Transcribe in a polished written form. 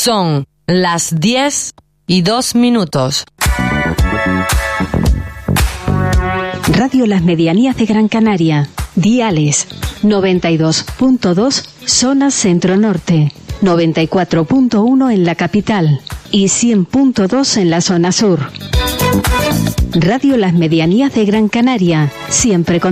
Son las 10:02. Radio Las Medianías de Gran Canaria. Diales 92.2 zona centro-norte, 94.1 en la capital y 100.2 en la zona sur. Radio Las Medianías de Gran Canaria, siempre con